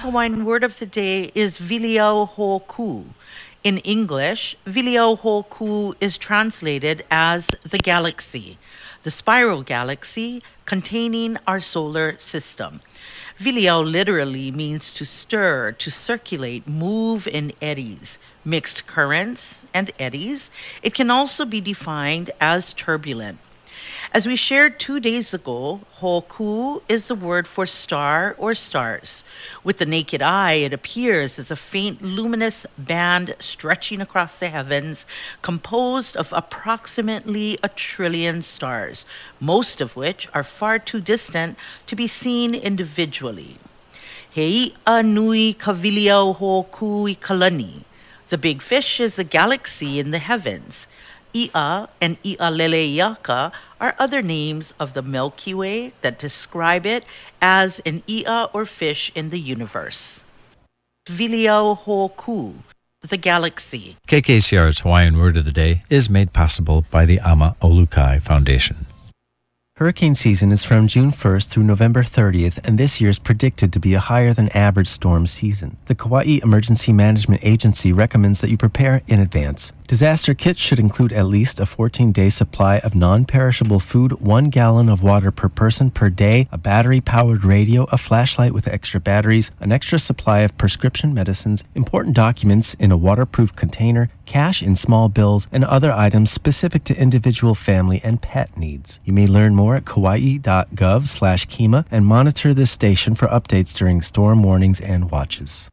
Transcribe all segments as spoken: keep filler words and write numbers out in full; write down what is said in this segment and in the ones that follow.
Hawaiian word of the day is Vilio Hoku. In English, Vilio Hoku is translated as the galaxy, the spiral galaxy containing our solar system. Vilio literally means to stir, to circulate, move in eddies, mixed currents, and eddies. It can also be defined as turbulent. As we shared two days ago, Hoku is the word for star or stars. With the naked eye, it appears as a faint luminous band stretching across the heavens, composed of approximately a trillion stars, most of which are far too distant to be seen individually. Heia nui ka vilio Hoku I kalani. The big fish is a galaxy in the heavens. Ia and Ia'lele'iaka are other names of the Milky Way that describe it as an Ia or fish in the universe. Vilio Hoku, the galaxy. K K C R's Hawaiian Word of the Day is made possible by the Ama Olukai Foundation. Hurricane season is from June first through November thirtieth, and this year is predicted to be a higher than average storm season. The Kauai Emergency Management Agency recommends that you prepare in advance. Disaster kits should include at least a fourteen-day supply of non-perishable food, one gallon of water per person per day, a battery-powered radio, a flashlight with extra batteries, an extra supply of prescription medicines, important documents in a waterproof container, cash in small bills, and other items specific to individual family and pet needs. You may learn more at kauai.gov slash Kima and monitor this station for updates during storm warnings and watches.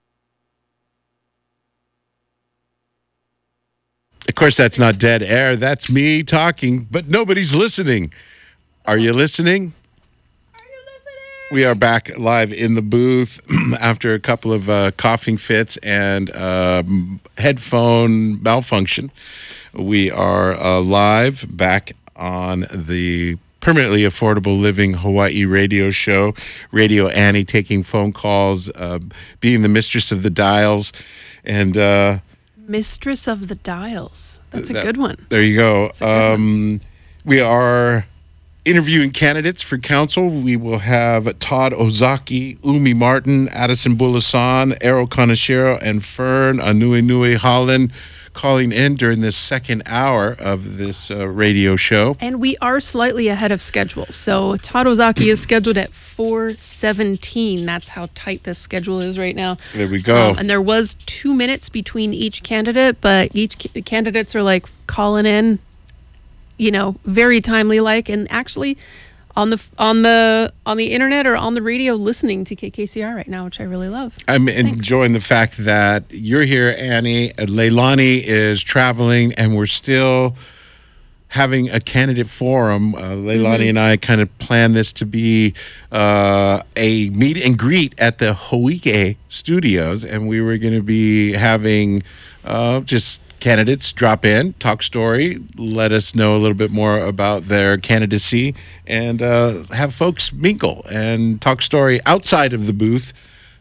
Of course, that's not dead air. That's me talking, but nobody's listening. Are you listening? Are you listening? We are back live in the booth after a couple of uh, coughing fits and um, headphone malfunction. We are uh, live back on the Permanently Affordable Living Hawaii radio show. Radio Annie taking phone calls, uh, being the mistress of the dials, and... Uh, Mistress of the Dials. That's a that, good one. There you go. Um, we are interviewing candidates for council. We will have Todd Ozaki, Umi Martin, Addison Bulasan, Ero Kaneshiro, and Fern Anui Nui Holland calling in during this second hour of this uh, radio show. And we are slightly ahead of schedule. So Todd Ozaki is scheduled at four seventeen. That's how tight this schedule is right now. There we go. Um, and there was two minutes between each candidate, but each ca- candidates are like calling in, you know, very timely like, and actually on the on the on the internet or on the radio listening to K K C R right now, which I really love. I'm Thanks. enjoying the fact that you're here, Annie. Leilani is traveling, and we're still having a candidate forum. Uh, Leilani mm-hmm. and I kind of planned this to be uh, a meet and greet at the Hauike studios, and we were going to be having uh, just candidates drop in, talk story, let us know a little bit more about their candidacy, and uh, have folks mingle and talk story outside of the booth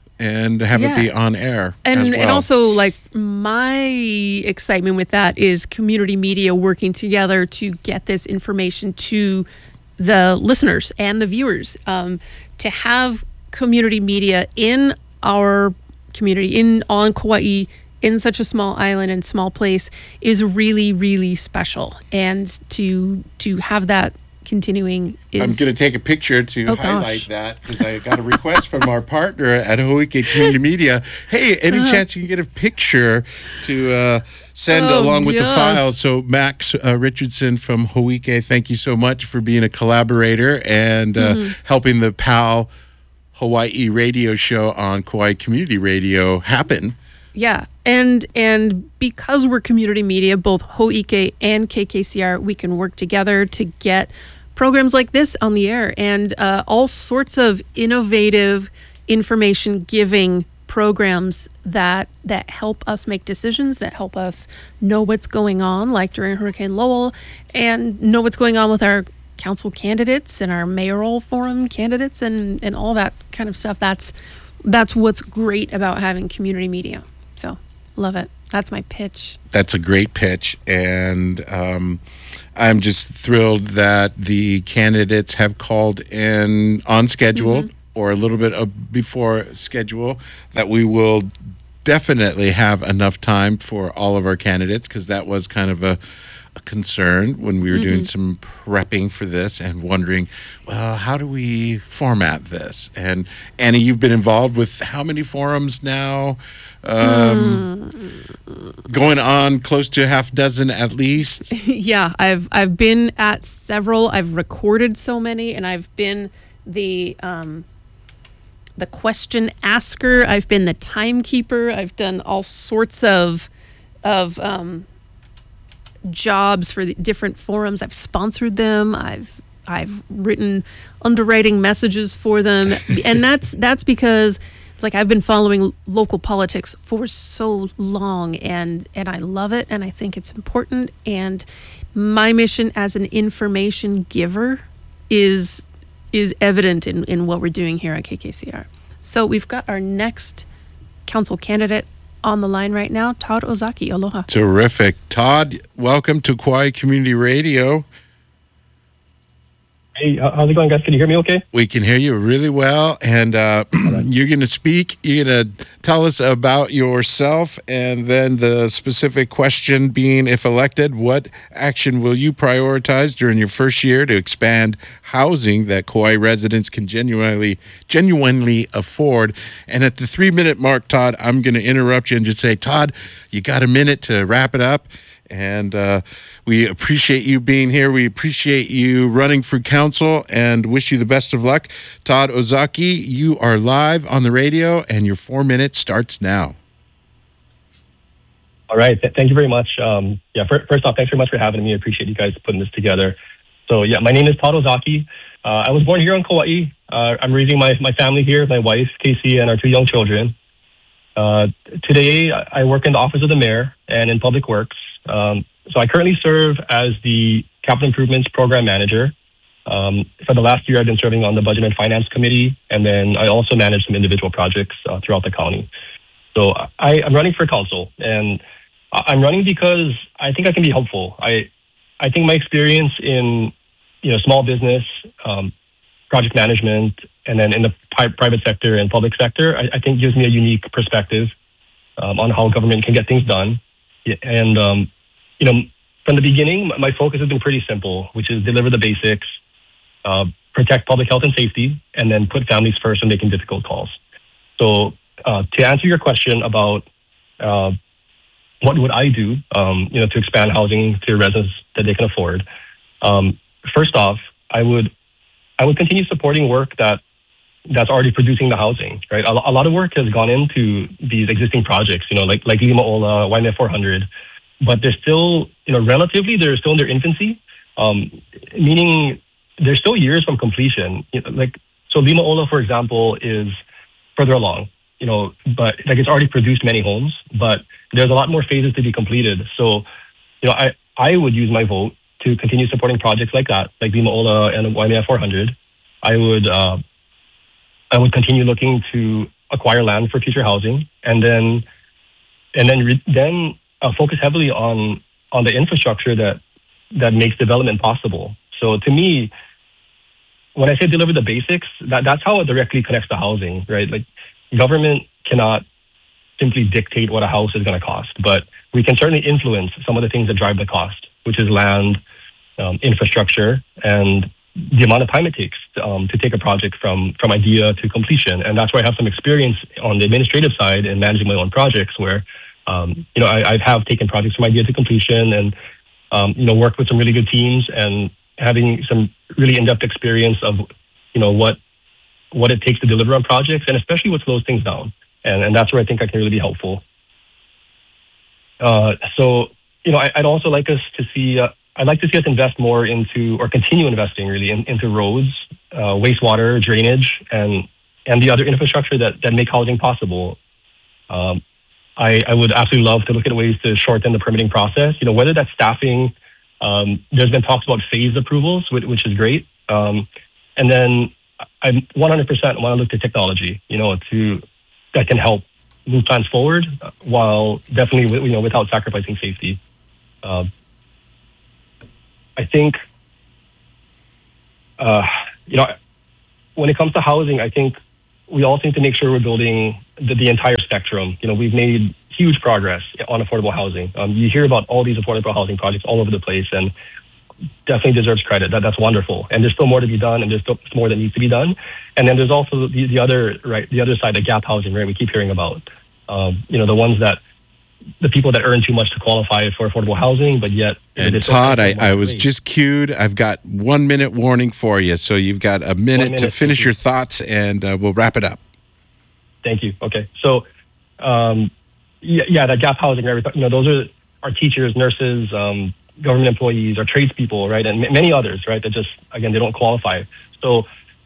and have yeah. it be on air. And as well. and also, like, my excitement with that is community media working together to get this information to the listeners and the viewers. Um, to have community media in our community, in on Kauai, in such a small island and small place is really, really special. And to to have that continuing is... I'm going to take a picture to oh, highlight gosh. that because I got a request from our partner at Hauike Community Media. Hey, any uh, chance you can get a picture to uh, send oh, along with yes. the file? So Max uh, Richardson from Hauike, thank you so much for being a collaborator and uh, mm-hmm. helping the P A L Hawaii radio show on Kauai Community Radio happen. Yeah, and and because we're community media, both Hauike and K K C R, we can work together to get programs like this on the air and uh, all sorts of innovative information-giving programs that that help us make decisions, that help us know what's going on, like during Hurricane Lowell, and know what's going on with our council candidates and our mayoral forum candidates and, and all that kind of stuff. That's that's what's great about having community media. So, love it. That's my pitch. That's a great pitch. And um, I'm just thrilled that the candidates have called in on schedule. Mm-hmm. or a little bit of before schedule, that we will definitely have enough time for all of our candidates, because that was kind of a, a concern when we were mm-hmm. doing some prepping for this and wondering, well, how do we format this? And Annie, you've been involved with how many forums now? Um, mm. Going on close to a half dozen at least. Yeah, I've I've been at several. I've recorded so many, and I've been the um, the question asker. I've been the timekeeper. I've done all sorts of of um, jobs for the different forums. I've sponsored them. I've I've written underwriting messages for them, and that's that's because, like, I've been following local politics for so long, and and I love it, and I think it's important. And my mission as an information giver is is evident in, in what we're doing here at K K C R. So we've got our next council candidate on the line right now, Todd Ozaki. Aloha. Terrific. Todd, welcome to Kauai Community Radio. Hey, how's it going, guys? Can you hear me okay? We can hear you really well, and uh, you're going to speak. You're going to tell us about yourself, and then the specific question being, if elected, what action will you prioritize during your first year to expand housing that Kauai residents can genuinely, genuinely afford? And at the three-minute mark, Todd, I'm going to interrupt you and just say, Todd, you got a minute to wrap it up. And uh, we appreciate you being here. We appreciate you running for council and wish you the best of luck. Todd Ozaki, you are live on the radio, and your four minutes starts now. All right. Th- thank you very much. Um, yeah, for, first off, thanks very much for having me. I appreciate you guys putting this together. So, yeah, my name is Todd Ozaki. Uh, I was born here in Kauai. Uh, I'm raising my, my family here, my wife, Casey, and our two young children. Uh, today, I work in the office of the mayor and in public works. Um, so I currently serve as the capital improvements program manager. Um, for the last year, I've been serving on the budget and finance committee, and then I also manage some individual projects uh, throughout the county. So I, I'm running for council, and I'm running because I think I can be helpful. I I think my experience in you know small business, um, project management, and then in the pri- private sector and public sector, I, I think gives me a unique perspective um, on how government can get things done. And, um, you know, from the beginning, my focus has been pretty simple, which is deliver the basics, uh, protect public health and safety, and then put families first when making difficult calls. So uh, to answer your question about uh, what would I do, um, you know, to expand housing to residents that they can afford, um, first off, I would I would continue supporting work that that's already producing the housing, right? A, a lot of work has gone into these existing projects, you know, like like Limaola, Waimea four hundred, but they're still, you know, relatively, they're still in their infancy, um, meaning they're still years from completion. You know, like, so Limaola, for example, is further along, you know, but like it's already produced many homes, but there's a lot more phases to be completed. So, you know, I, I would use my vote to continue supporting projects like that, like Limaola and Waimea four hundred. I would, uh, I would continue looking to acquire land for future housing, and then, and then, re- then uh, focus heavily on on the infrastructure that that makes development possible. So, to me, when I say deliver the basics, that that's how it directly connects to housing, right? Like, government cannot simply dictate what a house is going to cost, but we can certainly influence some of the things that drive the cost, which is land, um, infrastructure, and the amount of time it takes um, to take a project from from idea to completion. And that's where I have some experience on the administrative side in managing my own projects, where um, you know I, I have taken projects from idea to completion, and um, you know worked with some really good teams, and having some really in-depth experience of you know what what it takes to deliver on projects, and especially what slows things down. And and that's where I think I can really be helpful. Uh, so you know I, I'd also like us to see. Uh, I'd like to see us invest more into, or continue investing really, in, into roads, uh, wastewater, drainage, and and the other infrastructure that, that make housing possible. Um, I, I would absolutely love to look at ways to shorten the permitting process. You know, whether that's staffing. Um, there's been talks about phased approvals, which, which is great. Um, and then I one hundred percent want to look to technology. You know, to that can help move plans forward while definitely you know without sacrificing safety. Uh, I think, uh, you know, when it comes to housing, I think we also need to make sure we're building the, the entire spectrum. You know, we've made huge progress on affordable housing. Um, you hear about all these affordable housing projects all over the place, and definitely deserves credit. That, that's wonderful. And there's still more to be done, and there's still more that needs to be done. And then there's also the, the other right, the other side, the gap housing, right? We keep hearing about, um, you know, the ones that the people that earn too much to qualify for affordable housing, but yet. And Todd, I, I was just cued. I've got one minute warning for you, so you've got a minute, minute to finish your thoughts, and uh, we'll wrap it up. Thank you. Okay, so um, yeah, yeah, that gap housing, right? You know, those are our teachers, nurses, um, government employees, our tradespeople, right, and m- many others, right? That just again they don't qualify. So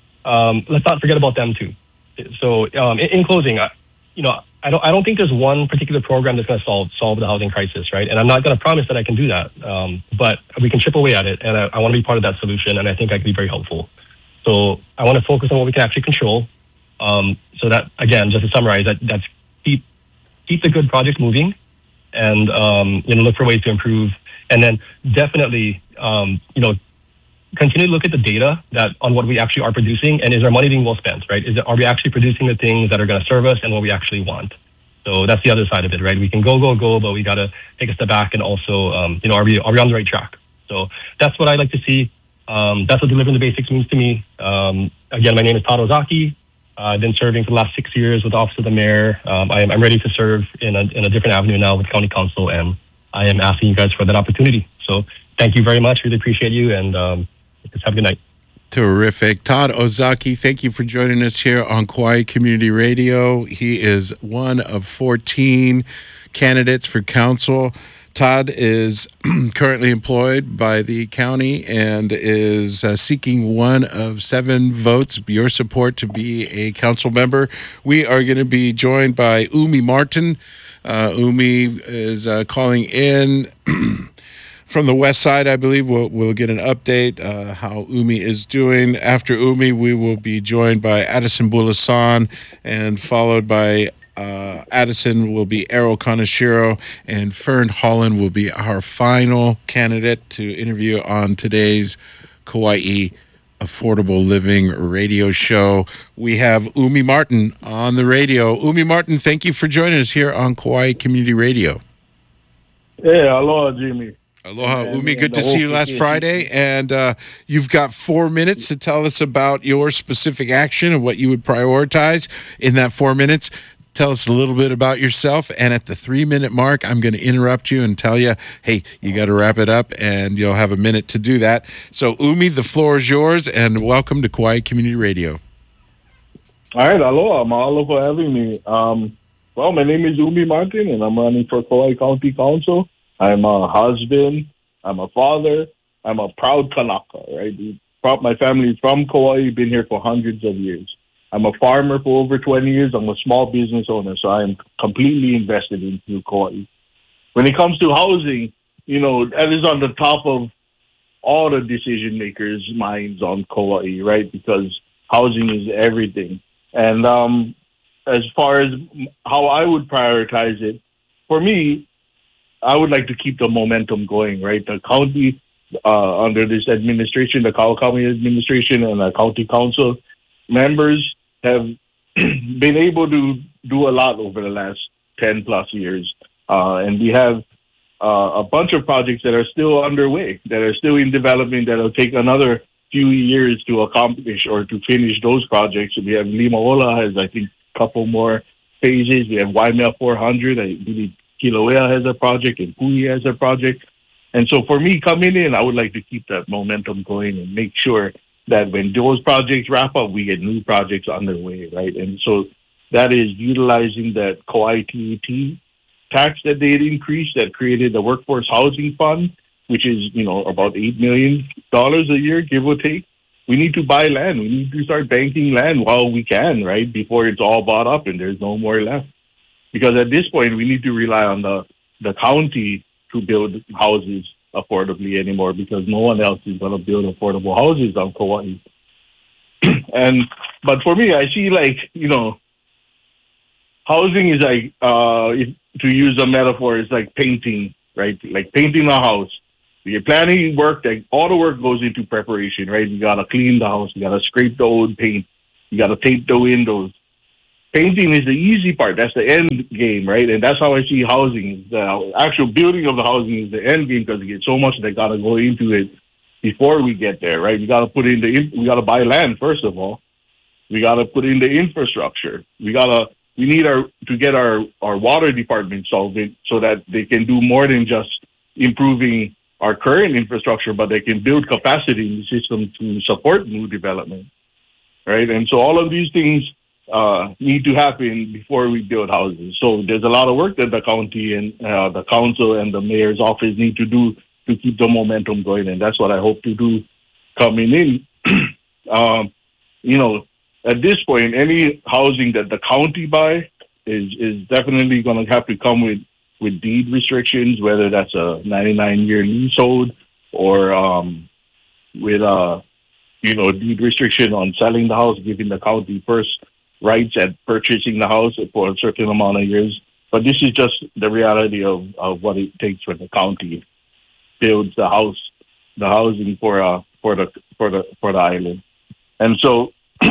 um, let's not forget about them too. So um, in, in closing, I, you know. I don't. I don't think there's one particular program that's going to solve solve the housing crisis, right? And I'm not going to promise that I can do that, um, but we can chip away at it. And I, I want to be part of that solution, and I think I can be very helpful. So I want to focus on what we can actually control. Um, so that again, just to summarize, that that's keep keep the good projects moving, and um, you know look for ways to improve, and then definitely um, you know. continue to look at the data that on what we actually are producing, and is our money being well spent, right? Is it, are we actually producing the things that are going to serve us and what we actually want? So that's the other side of it, right? We can go, go, go, but we got to take a step back and also, um, you know, are we are we on the right track? So that's what I like to see. Um, that's what delivering the basics means to me. Um, again, my name is Todd Ozaki. Uh, I've been serving for the last six years with the Office of the Mayor. Um, I am, I'm ready to serve in a, in a different avenue now with County Council, and I am asking you guys for that opportunity. So thank you very much. Really appreciate you, and um, just have a good night. Terrific. Todd Ozaki, thank you for joining us here on Kauai Community Radio. He is one of fourteen candidates for council. Todd is currently employed by the county and is uh, seeking one of seven votes, your support to be a council member. We are going to be joined by Umi Martin. Uh, Umi is uh, calling in from the west side, I believe. We'll, we'll get an update uh, how Umi is doing. After Umi, we will be joined by Addison Bulasan, and followed by uh, Addison will be Errol Kaneshiro, and Fern Holland will be our final candidate to interview on today's Kauai Affordable Living radio show. We have Umi Martin on the radio. Umi Martin, thank you for joining us here on Kauai Community Radio. Hey, aloha, Jimmy. Aloha, and, Umi. Good to see you last Friday. And uh, you've got four minutes to tell us about your specific action and what you would prioritize in that four minutes. Tell us a little bit about yourself. And at the three-minute mark, I'm going to interrupt you and tell you, hey, you got to wrap it up, and you'll have a minute to do that. So, Umi, the floor is yours, and welcome to Kauai Community Radio. All right, aloha. Mahalo for having me. Um, well, my name is Umi Martin, and I'm running for Kauai County Council. I'm a husband, I'm a father, I'm a proud Kanaka, right? My family is from Kauai, been here for hundreds of years. I'm a farmer for over twenty years. I'm a small business owner, so I'm completely invested into Kauai. When it comes to housing, you know, that is on the top of all the decision makers' minds on Kauai, right? Because housing is everything. And um, as far as how I would prioritize it, for me, I would like to keep the momentum going, right? The county, uh, under this administration, the Kauai County administration and the county council members have been able to do a lot over the last ten plus years. Uh, and we have uh, a bunch of projects that are still underway, that are still in development, that will take another few years to accomplish or to finish those projects. We have Limaola has, I think, a couple more phases. We have Waimea four hundred. I believe Kilauea has a project and Pui has a project. And so for me coming in, I would like to keep that momentum going and make sure that when those projects wrap up, we get new projects underway, right? And so that is utilizing that Kauai T E T tax that they had increased that created the Workforce Housing Fund, which is, you know, about eight million dollars a year, give or take. We need to buy land. We need to start banking land while we can, right? Before it's all bought up and there's no more left. Because at this point, we need to rely on the, the county to build houses affordably anymore, because no one else is going to build affordable houses on Kauai. And but for me, I see, like, you know, housing is like, uh, if, to use a metaphor, it's like painting, right? Like painting a house. You're planning work, like all the work goes into preparation, right? You got to clean the house. You got to scrape the old paint. You got to tape the windows. painting is the easy part. That's the end game, right? And that's how I see housing. The actual building of the housing is the end game because you get so much that got to go into it before we get there, right? We got to put in the, we got to buy land, first of all. We got to put in the infrastructure. We got to, we need our, to get our, our water department solvent so that they can do more than just improving our current infrastructure, but they can build capacity in the system to support new development, right? And so all of these things uh, need to happen before we build houses. So there's a lot of work that the county and uh, the council and the mayor's office need to do to keep the momentum going, and that's what I hope to do coming in. um, you know, at this point, any housing that the county buy is is definitely going to have to come with, with deed restrictions, whether that's a ninety-nine year leasehold or um, with a you know deed restriction on selling the house, giving the county first rights at purchasing the house for a certain amount of years. But this is just the reality of, of what it takes for the county builds the house, the housing for uh for the for the for the island, and so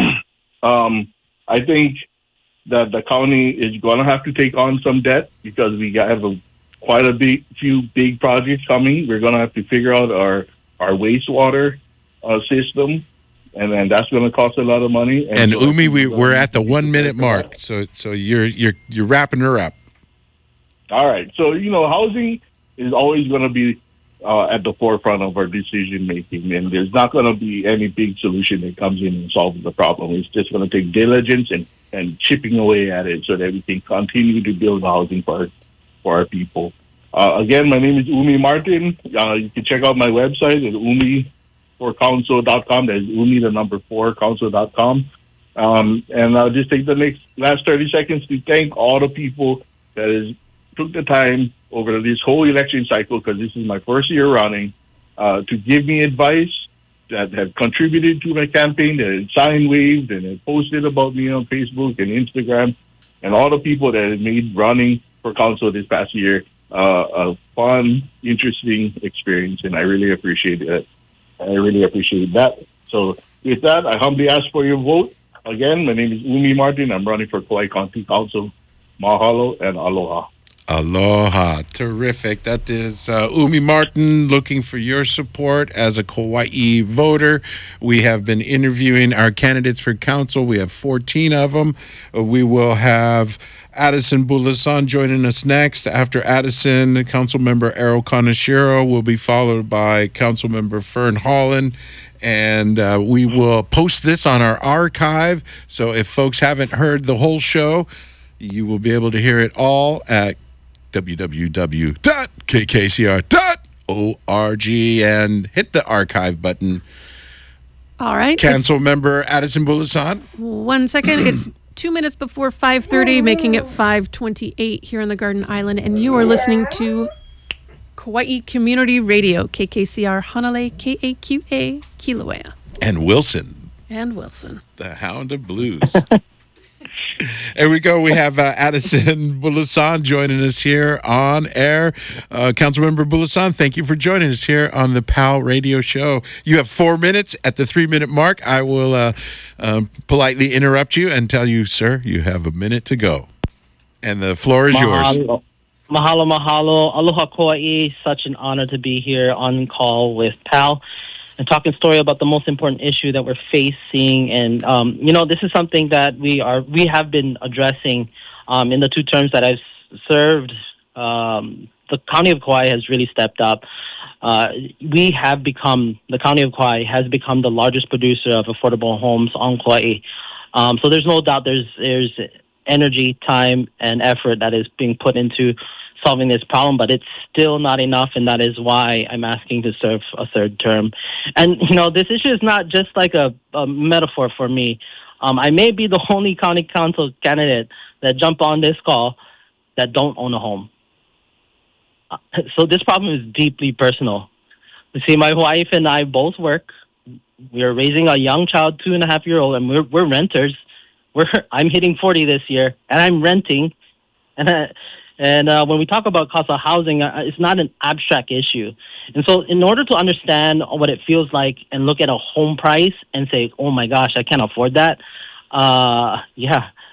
um, I think that the county is going to have to take on some debt because we have a quite a big few big projects coming. We're going to have to figure out our our wastewater uh, system, and then that's going to cost a lot of money. And, and so Umi, we we're at the one minute mark, so so you're you're you're wrapping her up. All right, so you know housing is always going to be Uh, at the forefront of our decision making, and there's not going to be any big solution that comes in and solves the problem. It's just going to take diligence and, and chipping away at it so that we can continue to build housing for our, for our people. Uh, again, my name is Umi Martin. Uh, you can check out my website at umi four council dot com. That's umi the number four council dot com. Um, and I'll just take the next last thirty seconds to thank all the people that is took the time over this whole election cycle, because this is my first year running, uh, to give me advice, that have contributed to my campaign, that had sign waved and had posted about me on Facebook and Instagram, and all the people that have made running for council this past year uh, a fun, interesting experience, and I really appreciate it. I really appreciate that. So with that, I humbly ask for your vote. Again, my name is Umi Martin. I'm running for Kauai County Council. Mahalo and aloha. Aloha. Terrific. That is uh, Umi Martin looking for your support as a Kauai voter. We have been interviewing our candidates for council. We have fourteen of them. Uh, we will have Addison Bulasan joining us next. After Addison, Council Member Errol Kaneshiro will be followed by Council Member Fern Holland. And uh, we will post this on our archive. So if folks haven't heard the whole show, you will be able to hear it all at w w w dot k k c r dot org and hit the archive button. All right. Council Member Addison Bulasan. One second. It's two minutes before five thirty, making it five twenty-eight here on the Garden Island, and you are listening to Kauai Community Radio, K K C R Hanalei, K A Q A, Kilauea. And Wilson. And Wilson. The Hound of Blues. There we go. We have uh, Addison Bulasan joining us here on air. Uh, Councilmember Bulasan, thank you for joining us here on the P A L Radio Show. You have four minutes. At the three-minute mark, I will uh, uh, politely interrupt you and tell you, sir, you have a minute to go. And the floor is yours. Mahalo, mahalo. mahalo. Aloha Kauai. Such an honor to be here on call with P A L. And talking story about the most important issue that we're facing. And, um, you know, this is something that we are we have been addressing um, in the two terms that I've served. Um, the County of Kauai has really stepped up. Uh, we have become, the County of Kauai has become the largest producer of affordable homes on Kauai. Um, so there's no doubt there's there's energy, time, and effort that is being put into solving this problem, but it's still not enough, and that is why I'm asking to serve a third term. And, you know, this issue is not just like a, a metaphor for me. Um, I may be the only county council candidate that jump on this call that don't own a home. Uh, so this problem is deeply personal. You see, my wife and I both work. We are raising a young child, two and a half year old, and we're, we're renters. We're I'm hitting forty this year, and I'm renting. And I, And uh, when we talk about cost of housing, uh, it's not an abstract issue. And so in order to understand what it feels like and look at a home price and say, oh, my gosh, I can't afford that, uh, yeah,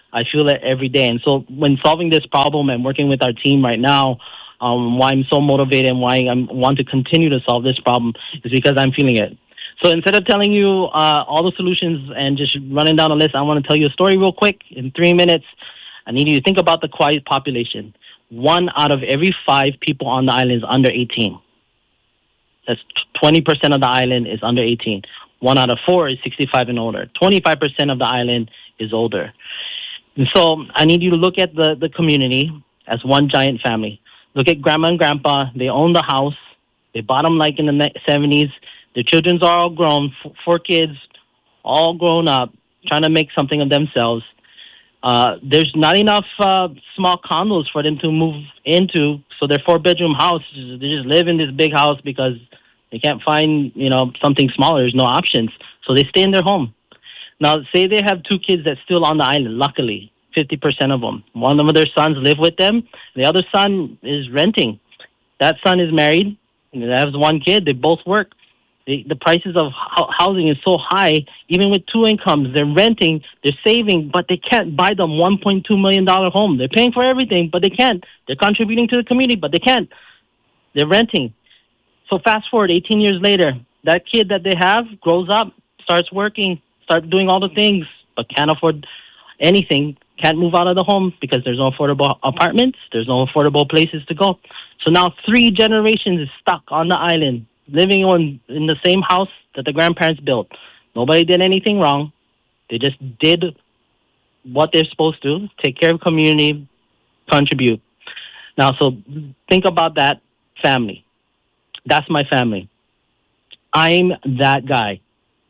I feel it every day. And so when solving this problem and working with our team right now, um, why I'm so motivated and why I want to continue to solve this problem is because I'm feeling it. So instead of telling you uh, all the solutions and just running down a list, I want to tell you a story real quick in three minutes. I need you to think about the Kauai population. One out of every five people on the island is under eighteen. That's twenty percent of the island is under eighteen. One out of four is sixty-five and older. twenty-five percent of the island is older. And so I need you to look at the, the community as one giant family. Look at grandma and grandpa. They own the house. They bought them like in the seventies. Their children's are all grown, f- four kids, all grown up, trying to make something of themselves. Uh, there's not enough uh, small condos for them to move into, so their four-bedroom house, they just live in this big house because they can't find, you know, something smaller. There's no options, so they stay in their home. Now, say they have two kids that's still on the island, luckily, fifty percent of them. One of their sons live with them. The other son is renting. That son is married, and they have one kid. They both work. The, the prices of ho- housing is so high, even with two incomes. They're renting, they're saving, but they can't buy them one point two million dollars home. They're paying for everything, but they can't. They're contributing to the community, but they can't. They're renting. So fast forward eighteen years later, that kid that they have grows up, starts working, starts doing all the things, but can't afford anything, can't move out of the home because there's no affordable apartments, there's no affordable places to go. So now three generations is stuck on the island, living on in the same house that the grandparents built. Nobody did anything wrong. They just did what they're supposed to, take care of community, contribute. Now, so think about that family. That's my family. I'm that guy.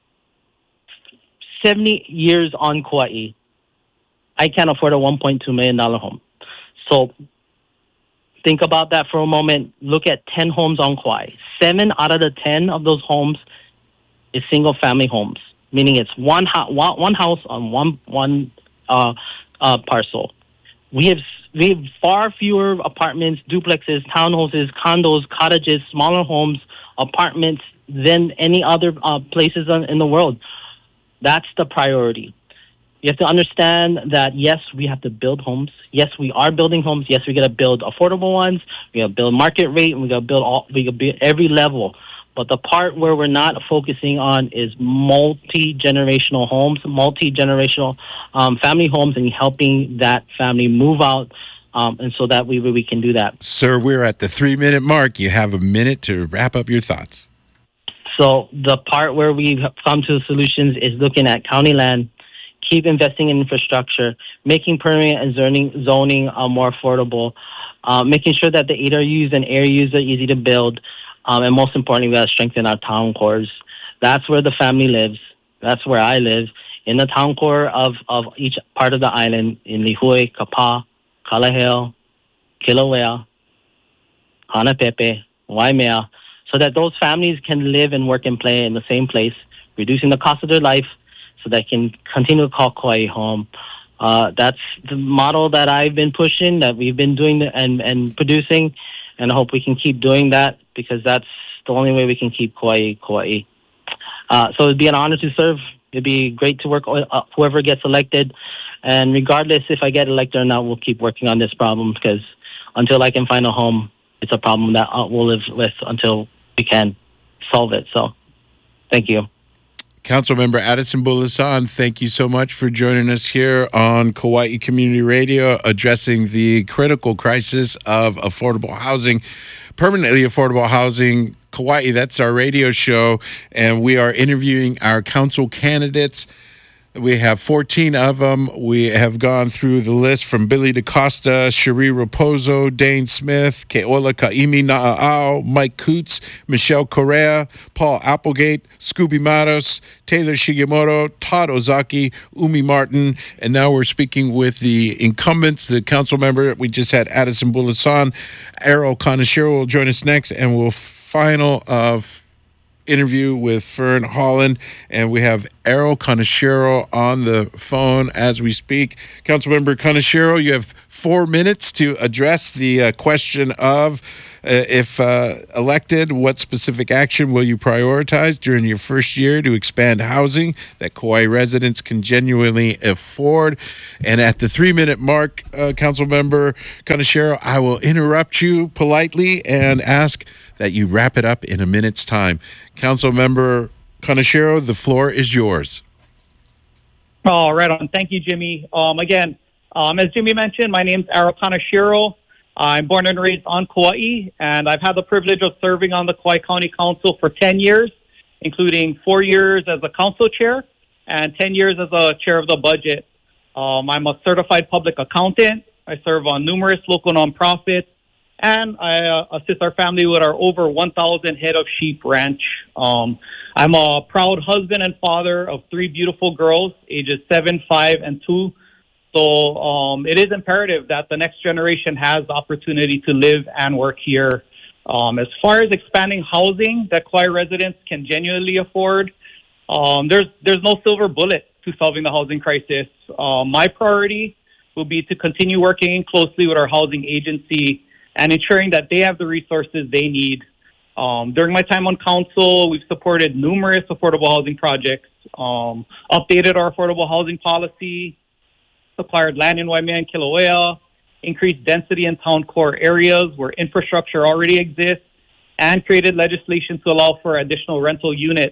seventy years on Kauai. I can't afford a one point two million dollars home. So think about that for a moment. Look at ten homes on Kauai. Seven out of the ten of those homes is single-family homes, meaning it's one, ho- one house on one one uh, uh, parcel. We have we have far fewer apartments, duplexes, townhouses, condos, cottages, smaller homes, apartments than any other uh, places in the world. That's the priority. You have to understand that, yes, we have to build homes. Yes, we are building homes. Yes, we got to build affordable ones. We got to build market rate, and we got to build all. We got to build every level. But the part where we're not focusing on is multi-generational homes, multi-generational um, family homes, and helping that family move out. Um, and so that we we can do that. Sir, we're at the three-minute mark. You have a minute to wrap up your thoughts. So the part where we've come to solutions is looking at county land, keep investing in infrastructure, making permanent and zoning, zoning uh, more affordable, uh, making sure that the A D R Us and A R Us are easy to build, um, and most importantly, we got to strengthen our town cores. That's where the family lives. That's where I live, in the town core of, of each part of the island, in Lihue, Kapa, Kalaheo, Kilauea, Hanapepe, Waimea, so that those families can live and work and play in the same place, reducing the cost of their life so they can continue to call Kauai home. Uh, that's the model that I've been pushing, that we've been doing and, and producing, and I hope we can keep doing that because that's the only way we can keep Kauai, Kauai. Uh, so it'd be an honor to serve. It'd be great to work with uh, whoever gets elected. And regardless if I get elected or not, we'll keep working on this problem because until I can find a home, it's a problem that we'll live with until we can solve it. So thank you. Councilmember Addison Bulasan, thank you so much for joining us here on Kauai Community Radio, addressing the critical crisis of affordable housing, permanently affordable housing. Kauai, that's our radio show, and we are interviewing our council candidates. We have fourteen of them. We have gone through the list from Billy DaCosta, Cherie Raposo, Dane Smith, Keola Kaimi Na'a'ao, Mike Coots, Michelle Correa, Paul Applegate, Scooby Matos, Taylor Shigemoto, Todd Ozaki, Umi Martin, and now we're speaking with the incumbents, the council member. We just had Addison Bulasan. Errol Kaneshiro will join us next, and we'll final of interview with Fern Holland, and we have Errol Kaneshiro on the phone as we speak. Councilmember Kaneshiro, you have four minutes to address the uh, question of uh, if uh, elected, what specific action will you prioritize during your first year to expand housing that Kauai residents can genuinely afford? And at the three-minute mark, uh, Councilmember Kaneshiro, I will interrupt you politely and ask that you wrap it up in a minute's time. Councilmember Kaneshiro, the floor is yours. Oh, right on. Thank you, Jimmy. Um, again, um, as Jimmy mentioned, my name's Aro Kaneshiro. I'm born and raised on Kauai, and I've had the privilege of serving on the Kauai County Council for ten years, including four years as a council chair and ten years as a chair of the budget. Um, I'm a certified public accountant. I serve on numerous local nonprofits, and I uh, assist our family with our over one thousand head of sheep ranch. Um, I'm a proud husband and father of three beautiful girls, ages seven, five, and two. So um, it is imperative that the next generation has the opportunity to live and work here. Um, as far as expanding housing that Kauai residents can genuinely afford, um, there's there's no silver bullet to solving the housing crisis. Uh, my priority will be to continue working closely with our housing agency and ensuring that they have the resources they need. Um, during my time on council, we've supported numerous affordable housing projects, um, updated our affordable housing policy, acquired land in Waimea and Kilauea, increased density in town core areas where infrastructure already exists, and created legislation to allow for additional rental units.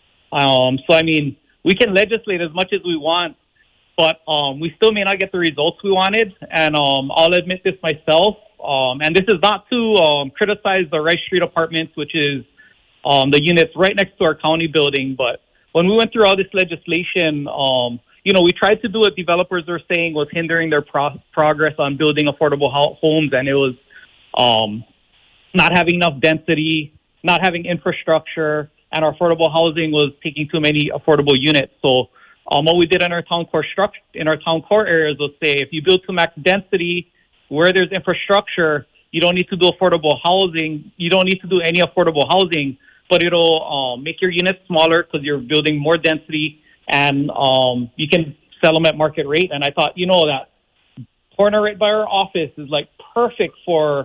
Um, so, I mean, we can legislate as much as we want, but um, we still may not get the results we wanted. And um, I'll admit this myself. Um, and this is not to um, criticize the Rice Street Apartments, which is um, the units right next to our county building. But when we went through all this legislation, um, you know, we tried to do what developers were saying was hindering their pro- progress on building affordable ho- homes. And it was um, not having enough density, not having infrastructure, and our affordable housing was taking too many affordable units. So um, what we did in our town core structure, in our town core areas was say, if you build to max density, where there's infrastructure, you don't need to do affordable housing. You don't need to do any affordable housing, but it'll um, make your units smaller because you're building more density, and um, you can sell them at market rate. And I thought, you know, that corner right by our office is like perfect for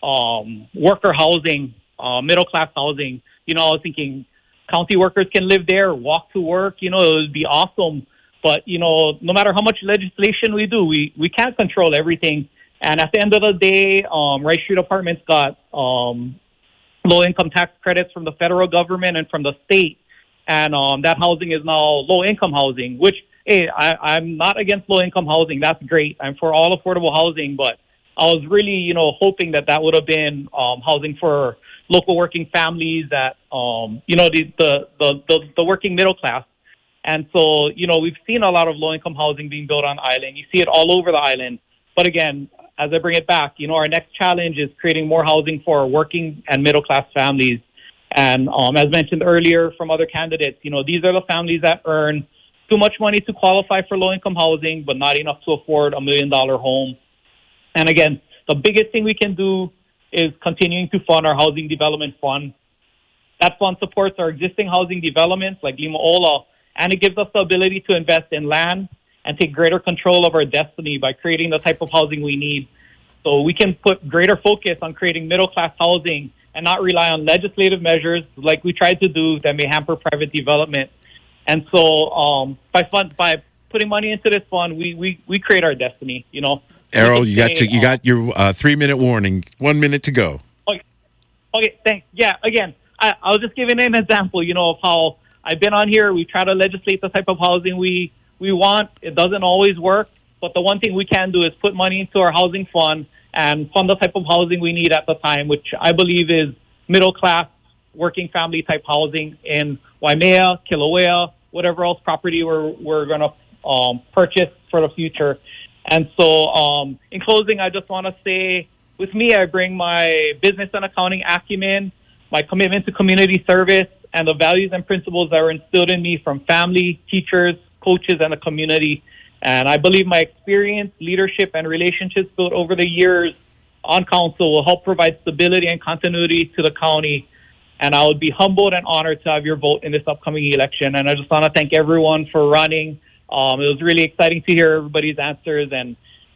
um, worker housing, uh, middle class housing. You know, I was thinking county workers can live there, walk to work. You know, it would be awesome. But, you know, no matter how much legislation we do, we, we can't control everything. And at the end of the day, um, Rice Street Apartments got um, low-income tax credits from the federal government and from the state. And um, that housing is now low-income housing, which, hey, I, I'm not against low-income housing. That's great. I'm for all affordable housing. But I was really, you know, hoping that that would have been um, housing for local working families that, um, you know, the, the, the, the, the working middle class. And so, you know, we've seen a lot of low-income housing being built on the island. You see it all over the island. But again, as I bring it back, you know, our next challenge is creating more housing for working and middle-class families. And um, as mentioned earlier from other candidates, you know, these are the families that earn too much money to qualify for low-income housing, but not enough to afford a million-dollar home. And again, the biggest thing we can do is continuing to fund our housing development fund. That fund supports our existing housing developments like Limaola, and it gives us the ability to invest in land and take greater control of our destiny by creating the type of housing we need. So we can put greater focus on creating middle-class housing and not rely on legislative measures like we tried to do that may hamper private development. And so um, by fund, by putting money into this fund, we, we, we create our destiny, you know. Errol, you got to, you got your uh, three-minute warning. One minute to go. Okay, okay, thanks. Yeah, again, I, I was just giving an example, you know, of how I've been on here. We try to legislate the type of housing we we want. It doesn't always work, but the one thing we can do is put money into our housing fund and fund the type of housing we need at the time, which I believe is middle-class, working family type housing in Waimea, Kilauea, whatever else property we're, we're going to um, purchase for the future. And so um, in closing, I just want to say, with me, I bring my business and accounting acumen, my commitment to community service, and the values and principles that were instilled in me from family, teachers, coaches, and the community. And I believe my experience, leadership, and relationships built over the years on council will help provide stability and continuity to the county. And I would be humbled and honored to have your vote in this upcoming election. And I just want to thank everyone for running. Um, it was really exciting to hear everybody's answers. And,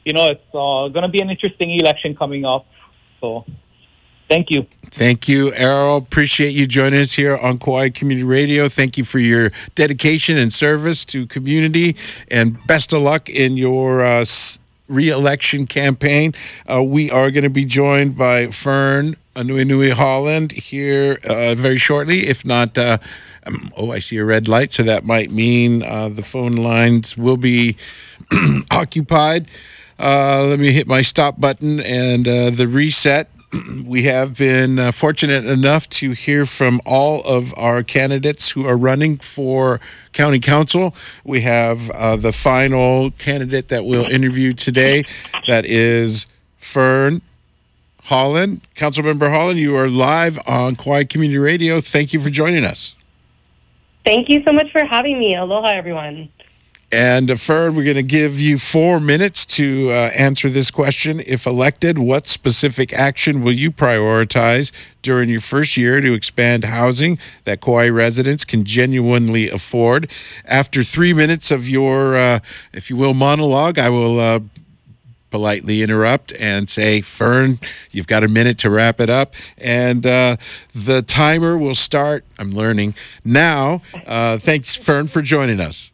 you know, it's uh, going to be an interesting election coming up. So thank you. Thank you, Errol. Appreciate you joining us here on Kauai Community Radio. Thank you for your dedication and service to community, and best of luck in your uh, re-election campaign. Uh, we are going to be joined by Fern Anuenue Holland here uh, very shortly. If not, uh, um, oh, I see a red light, so that might mean uh, the phone lines will be occupied. Uh, let me hit my stop button and uh, the reset. We have been uh, fortunate enough to hear from all of our candidates who are running for county council. We have uh, the final candidate that we'll interview today. That is Fern Holland. Councilmember Holland, you are live on Kauai Community Radio. Thank you for joining us. Thank you so much for having me. Aloha, everyone. And uh, Fern, we're going to give you four minutes to uh, answer this question. If elected, what specific action will you prioritize during your first year to expand housing that Kauai residents can genuinely afford? After three minutes of your, uh, if you will, monologue, I will uh, politely interrupt and say, Fern, you've got a minute to wrap it up. And uh, the timer will start, I'm learning, now. Uh, thanks, Fern, for joining us.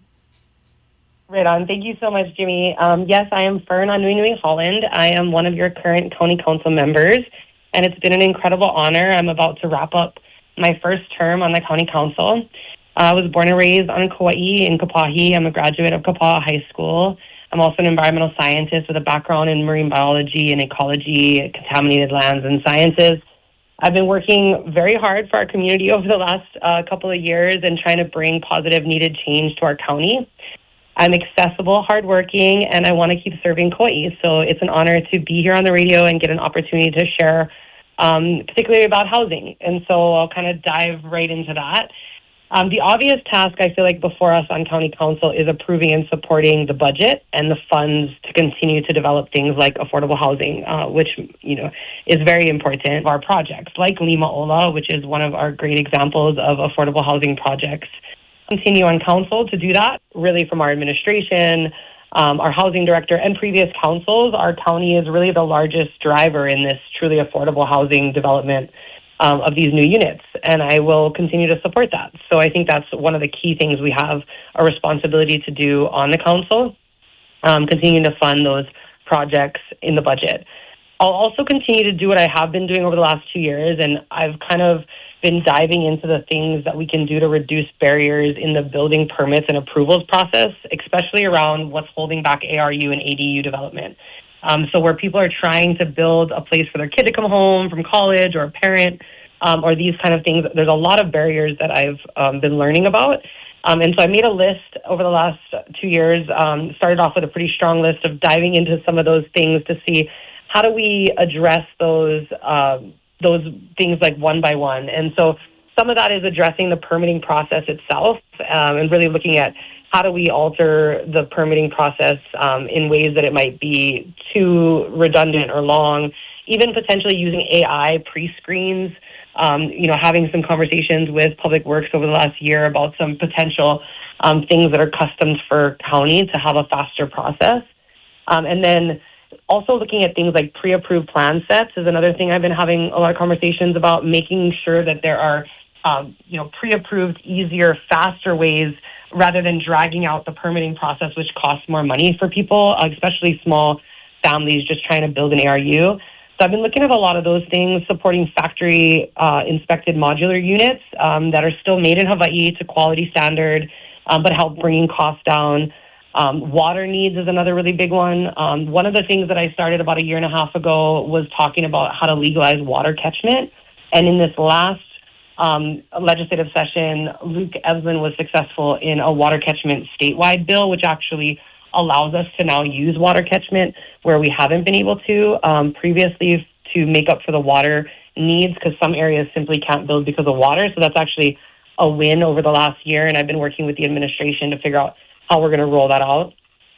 Right on. Thank you so much, Jimmy. Um, yes, I am Fern Anuenue Holland. I am one of your current county council members, and it's been an incredible honor. I'm about to wrap up my first term on the county council. Uh, I was born and raised on Kauai in Kapahi. I'm a graduate of Kapa'a High School. I'm also an environmental scientist with a background in marine biology and ecology, contaminated lands, and sciences. I've been working very hard for our community over the last uh, couple of years and trying to bring positive, needed change to our county. I'm accessible, hardworking, and I want to keep serving Kauai. So it's an honor to be here on the radio and get an opportunity to share, um, particularly about housing. And so I'll kind of dive right into that. Um, the obvious task, I feel like, before us on county council is approving and supporting the budget and the funds to continue to develop things like affordable housing, uh, which, you know, is very important. Our projects like Lima Ola, which is one of our great examples of affordable housing projects. Continue on council to do that, really from our administration, um, our housing director, and previous councils. Our county is really the largest driver in this truly affordable housing development um, of these new units, and I will continue to support that. So I think that's one of the key things we have a responsibility to do on the council, um, continue to fund those projects in the budget. I'll also continue to do what I have been doing over the last two years, and I've kind of been diving into the things that we can do to reduce barriers in the building permits and approvals process, especially around what's holding back A R U and A D U development. Um, so where people are trying to build a place for their kid to come home from college or a parent um, or these kind of things, there's a lot of barriers that I've um, been learning about. Um, and so I made a list over the last two years, um, started off with a pretty strong list of diving into some of those things to see how do we address those um, those things like one by one. And so some of that is addressing the permitting process itself um, and really looking at how do we alter the permitting process um, in ways that it might be too redundant or long, even potentially using A I pre-screens, um, you know, having some conversations with Public Works over the last year about some potential um, things that are customs for county to have a faster process. Um, and then also looking at things like pre-approved plan sets is another thing I've been having a lot of conversations about, making sure that there are, um, you know, pre-approved, easier, faster ways rather than dragging out the permitting process, which costs more money for people, especially small families just trying to build an A R U. So I've been looking at a lot of those things, supporting factory uh, inspected modular units um, that are still made in Hawaii to quality standard, um, but help bringing costs down. Um, water needs is another really big one. Um, one of the things that I started about a year and a half ago was talking about how to legalize water catchment. And in this last um, legislative session, Luke Evelyn was successful in a water catchment statewide bill, which actually allows us to now use water catchment where we haven't been able to um, previously to make up for the water needs, because some areas simply can't build because of water. So that's actually a win over the last year. And I've been working with the administration to figure out how we're going to roll that out.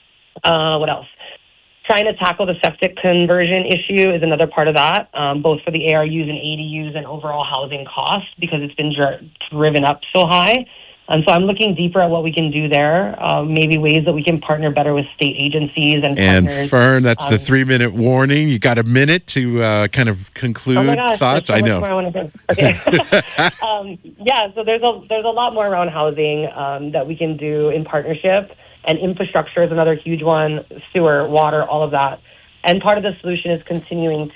Uh, what else? Trying to tackle the septic conversion issue is another part of that, um, both for the A R Us and A D Us and overall housing costs, because it's been dri- driven up so high. And so I'm looking deeper at what we can do there, uh, maybe ways that we can partner better with state agencies and And partners. Fern, that's Um, the three-minute warning. You got a minute to uh, kind of conclude Oh my gosh, thoughts. there's so I much know. more I want to say. Okay. um, yeah, so there's a there's a lot more around housing um, that we can do in partnership, and infrastructure is another huge one. Sewer, water, all of that. And part of the solution is continuing